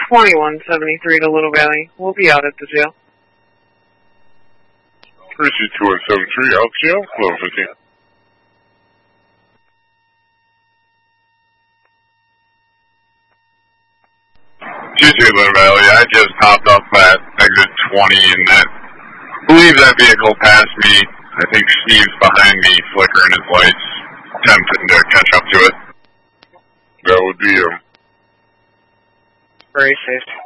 2173 to Little Valley. We'll be out at the jail. 32173 out jail, 1115. Tuesday, Little Valley. I just hopped off at exit 20 and I believe that vehicle passed me. I think Steve's behind me, flickering his lights, attempting to catch up to it. That would be him. Racist.